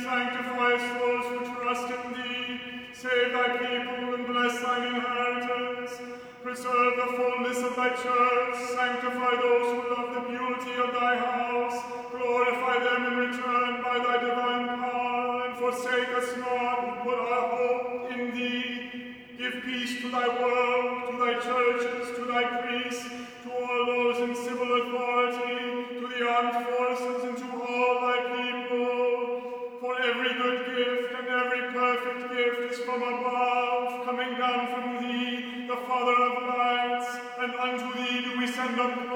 sanctify those who trust in thee. Save thy people and bless thine inheritance. Preserve the fullness of thy church. Sanctify those who love the beauty of thy house. Glorify them in return by thy divine power, and forsake us not who put our hope in thee. Give peace to thy world, to thy churches, to thy priests, to all those in civil authority, to the armed forces, and to all thy people. For every good gift and every perfect gift is from above, coming down from thee, the Father of lights, and unto thee do we send up